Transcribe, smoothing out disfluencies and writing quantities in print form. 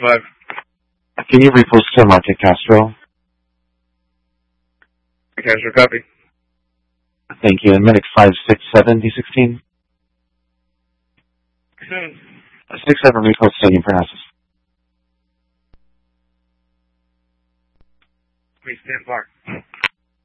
5. Can you repost to Market Castro? Castro, copy. Thank you. And medic 567 D16. 67 repost stadium for Nasus. Please stand par.